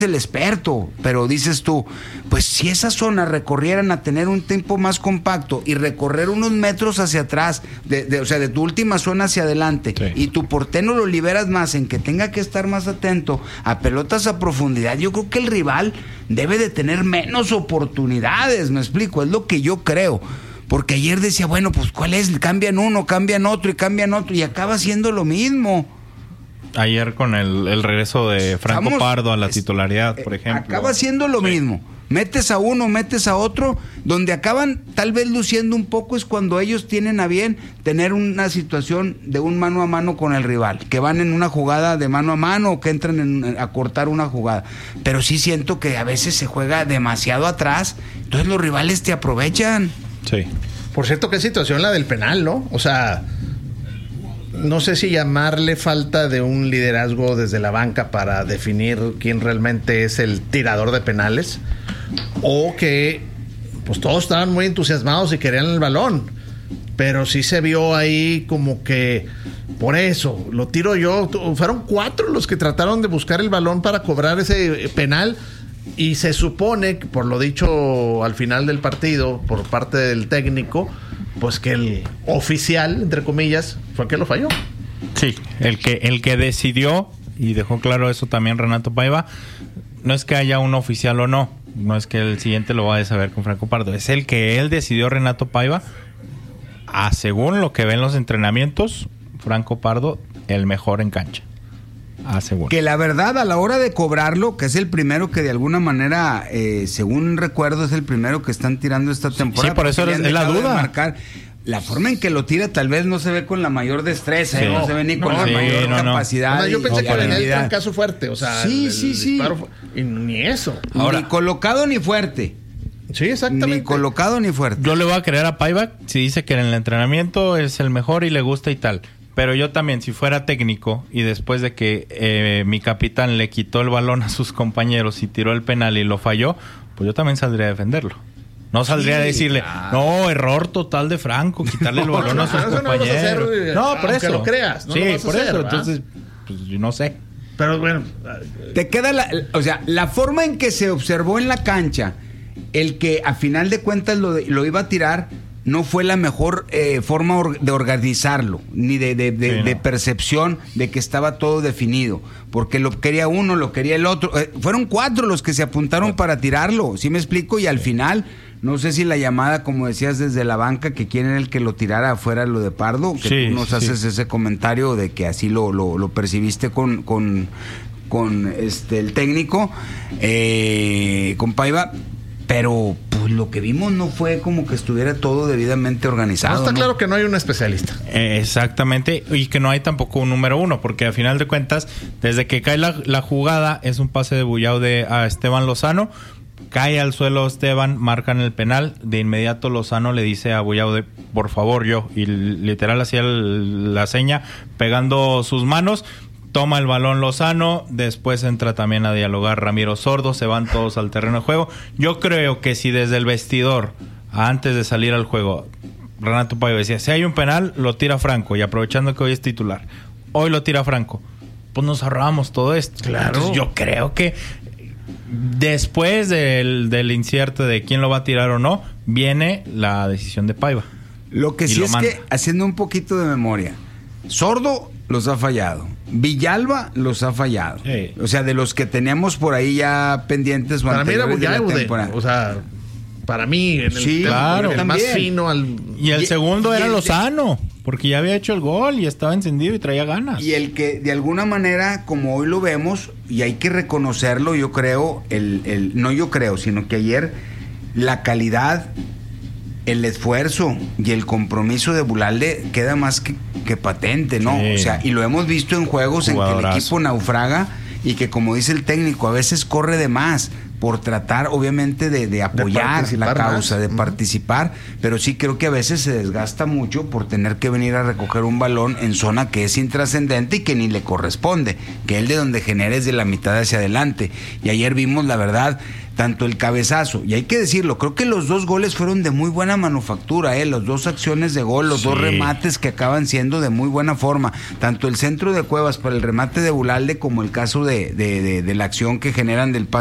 el experto, pero dices tú, pues si esas zonas recorrieran a tener un tiempo más compacto y recorrer unos metros hacia atrás, o sea, de tu última zona hacia adelante, sí, y tu portero lo liberas más en que tenga que estar más atento a pelotas a profundidad, yo creo que el rival debe de tener menos oportunidades, me explico, es lo que yo creo. Porque ayer decía, bueno, pues ¿cuál es? Cambian uno, cambian otro y acaba siendo lo mismo. Ayer con el regreso de Franco Pardo a la titularidad, por ejemplo. Acaba siendo lo mismo. Metes a uno, metes a otro. Donde acaban tal vez luciendo un poco es cuando ellos tienen a bien tener una situación de un mano a mano con el rival. Que van en una jugada de mano a mano o que entran a cortar una jugada. Pero sí siento que a veces se juega demasiado atrás. Entonces los rivales te aprovechan. Sí. Por cierto, qué situación la del penal, ¿no? O sea... No sé si llamarle falta de un liderazgo desde la banca para definir quién realmente es el tirador de penales, o que pues todos estaban muy entusiasmados y querían el balón, pero sí se vio ahí como que por eso lo tiro yo. Fueron 4 los que trataron de buscar el balón para cobrar ese penal, y se supone, por lo dicho al final del partido por parte del técnico, pues que el oficial, entre comillas, fue el que lo falló. Sí, el que decidió, y dejó claro eso también Renato Paiva, no es que haya un oficial o no es que el siguiente lo vaya a saber con Franco Pardo, es el que él decidió, Renato Paiva, según lo que ven los entrenamientos, Franco Pardo, el mejor en cancha. Según. Que la verdad, a la hora de cobrarlo, que es el primero que de alguna manera, según recuerdo, es el primero que están tirando esta temporada. Sí, por eso es la duda. Marcar. La forma en que lo tira tal vez no se ve con la mayor destreza, sí, no se ve ni con la mayor capacidad. Yo pensé que Benet era un caso fuerte, o sea, sí. Y ni eso. Ahora, ni colocado ni fuerte. Sí, exactamente. Ni colocado ni fuerte. Yo le voy a creer a Paiva si dice que en el entrenamiento es el mejor y le gusta y tal. Pero yo también, si fuera técnico y después de que mi capitán le quitó el balón a sus compañeros y tiró el penal y lo falló, pues yo también saldría a defenderlo. No saldría a decirle, no, error total de Franco, quitarle el balón a sus compañeros. No, por eso. lo creas. No sí, lo por hacer, eso. ¿verdad? Entonces, pues yo no sé. Pero bueno. Te queda la forma en que se observó en la cancha, el que a final de cuentas lo iba a tirar, no fue la mejor forma de organizarlo, ni de percepción de que estaba todo definido, porque lo quería uno, lo quería el otro. Fueron 4 los que se apuntaron para tirarlo, ¿sí me explico? Y al final, no sé si la llamada, como decías desde la banca, que quién era el que lo tirara fuera lo de Pardo, que tú nos haces ese comentario de que así lo percibiste con el técnico, con Paiva. Pero pues lo que vimos no fue como que estuviera todo debidamente organizado. Está claro que no hay un especialista. Exactamente, y que no hay tampoco un número 1, porque a final de cuentas, desde que cae la jugada, es un pase de Bullao a Esteban Lozano, cae al suelo Esteban, marcan el penal, de inmediato Lozano le dice a Bullao por favor y literal hacía la seña pegando sus manos. Toma el balón Lozano, después entra también a dialogar Ramiro Sordo, se van todos al terreno de juego. Yo creo que si desde el vestidor, antes de salir al juego, Renato Paiva decía, si hay un penal, lo tira Franco, y aprovechando que hoy es titular, hoy lo tira Franco, pues nos ahorramos todo esto. Claro. Entonces yo creo que después del incierto de quién lo va a tirar o no, viene la decisión de Paiva. Lo que sí es que, haciendo un poquito de memoria, Sordo los ha fallado, Villalba los ha fallado. Sí. O sea, de los que teníamos por ahí ya pendientes. Para mí era Bullao, o sea, para mí claro, el más fino y el segundo era Lozano, porque ya había hecho el gol y estaba encendido y traía ganas. Y el que de alguna manera, como hoy lo vemos, y hay que reconocerlo, yo creo, no yo creo, sino que ayer la calidad, el esfuerzo y el compromiso de Bulalde queda más que patente, ¿no? Sí. O sea, y lo hemos visto en juegos en que el equipo naufraga y que, como dice el técnico, a veces corre de más, por tratar obviamente de apoyar la causa, de participar, pero sí creo que a veces se desgasta mucho por tener que venir a recoger un balón en zona que es intrascendente y que ni le corresponde, que él de donde genera es de la mitad hacia adelante. Y ayer vimos, la verdad, tanto el cabezazo, y hay que decirlo, creo que los 2 goles fueron de muy buena manufactura, las 2 acciones de gol, los 2 remates que acaban siendo de muy buena forma, tanto el centro de Cuevas para el remate de Bulalde como el caso de la acción que generan del pase